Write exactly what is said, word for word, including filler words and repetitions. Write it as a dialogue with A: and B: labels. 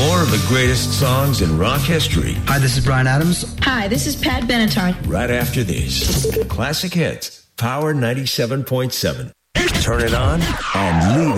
A: More of the greatest songs in rock history.
B: Hi, this is Bryan Adams.
C: Hi, this is Pat Benatar.
A: Right after this. Classic Hits, Power ninety-seven point seven. Turn it on and leave